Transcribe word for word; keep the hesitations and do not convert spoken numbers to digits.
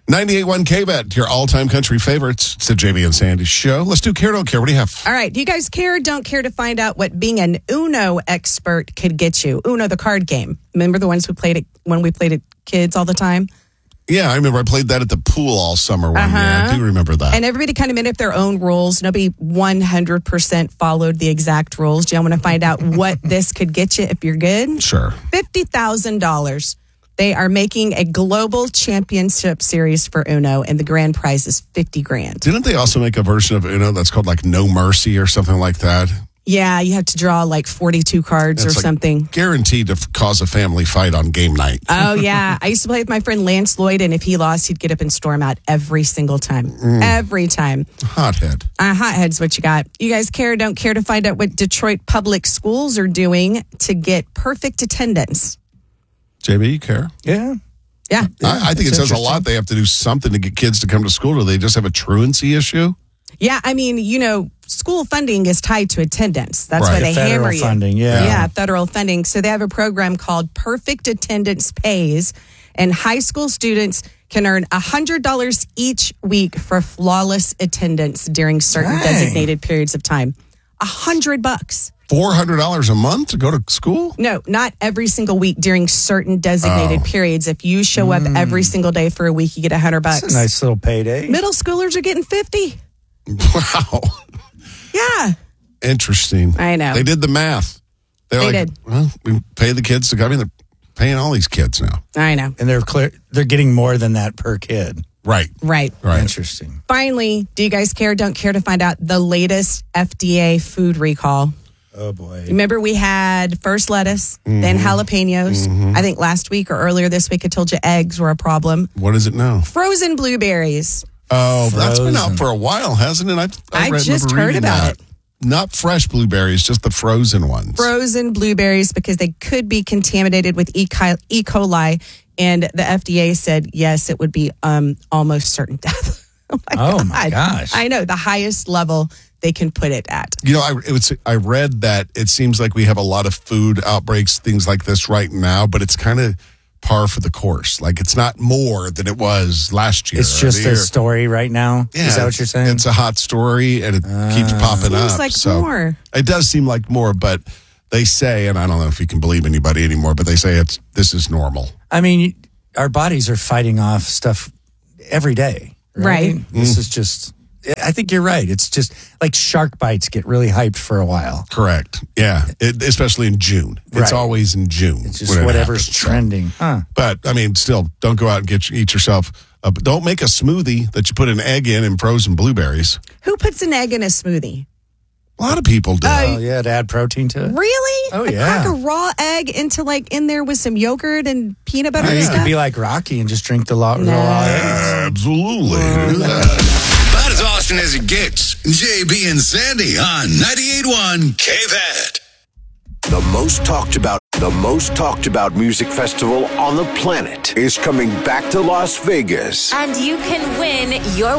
ninety-eight point one K-Bet, your all-time country favorites. It's the J B and Sandy show. Let's do Care, Don't Care. What do you have? All right. Do you guys care or don't care to find out what being an Uno expert could get you? Uno, the card game. Remember the ones we played it when we played it kids all the time? Yeah, I remember I played that at the pool all summer one Uh-huh. year. I do remember that. And everybody kind of made up their own rules. Nobody one hundred percent followed the exact rules. Do you want to find out what this could get you if you're good? Sure. fifty thousand dollars. They are making a global championship series for Uno, and the grand prize is fifty grand. Didn't they also make a version of Uno that's called like No Mercy or something like that? Yeah, you have to draw like forty-two cards It's or like something. Guaranteed to f- cause a family fight on game night. Oh, yeah. I used to play with my friend Lance Lloyd, and if he lost, he'd get up and storm out every single time. Mm. Every time. Hothead. Uh, hothead's what you got. You guys care or don't care to find out what Detroit public schools are doing to get perfect attendance? J B, you care? Yeah. Yeah. I, I think it says a lot. They have to do something to get kids to come to school. Do they just have a truancy issue? Yeah, I mean, you know, school funding is tied to attendance. That's Right. why they Federal hammer you. funding, yeah. Yeah, federal funding. So they have a program called Perfect Attendance Pays, and high school students can earn one hundred dollars each week for flawless attendance during certain Dang. designated periods of time. A hundred bucks. four hundred dollars a month to go to school? No, not every single week during certain designated Oh. periods. If you show up every single day for a week, you get a hundred bucks. It's a nice little payday. Middle schoolers are getting fifty. Wow. Yeah. Interesting. I know. They did the math. They're They like, did. well, we pay the kids to come. I mean, they're paying all these kids now. I know. And they're clear. They're getting more than that per kid. Right. Right. Right. Interesting. Finally, do you guys care or don't care to find out the latest F D A food recall? Oh, boy. Remember we had first lettuce, then jalapenos. I think last week or earlier this week I told you eggs were a problem. What is it now? Frozen blueberries. Oh, that's been out Frozen. for a while, hasn't it? I, I read- just remember heard reading about that. Not fresh blueberries, just the frozen ones. Frozen blueberries because they could be contaminated with E. coli, E. coli. And the F D A said, yes, it would be um, almost certain death. oh, my, Oh, my God. gosh. I know, the highest level they can put it at. You know, I it was, I read that it seems like we have a lot of food outbreaks, things like this right now, but it's kind of par for the course. Like it's not more than it was last year. It's or just the a year. story right now? Yeah, Is that what you're saying? It's a hot story and it keeps popping Seems up. like so more. It does seem like more, but they say, and I don't know if you can believe anybody anymore, but they say it's this is normal. I mean, our bodies are fighting off stuff every day. Right. Right. This is just, I think you're right. It's just like shark bites get really hyped for a while. Correct. Yeah. It, especially in June. It's Right. always in June. It's just when it whatever's happens, so. trending. Huh. But I mean, still, don't go out and get eat yourself. A, don't make a smoothie that you put an egg in and frozen blueberries. Who puts an egg in a smoothie? A lot of people do. Oh, yeah, to add protein to it. Really? Oh, I yeah. crack a raw egg into like in there with some yogurt and peanut butter Yeah, and you stuff. could be like Rocky and just drink the raw, No. raw eggs. Absolutely. About as Austin as it gets. J B and Sandy on ninety-eight point one K-Bet. The most talked about, the most talked about music festival on the planet is coming back to Las Vegas. And you can win your